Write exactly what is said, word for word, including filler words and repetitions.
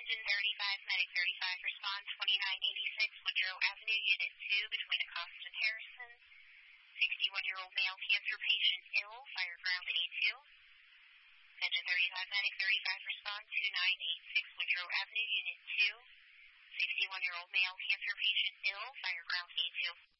thirty-five, Medic thirty-five, respond twenty-nine eighty-six Woodrow Avenue, Unit two, between Acosta and Harrison. sixty-one-year-old male cancer patient ill, Fireground A two. Engine thirty-five, Medic thirty-five, respond two nine eight six Woodrow Avenue, Unit two. sixty-one-year-old male cancer patient ill, Fireground A two.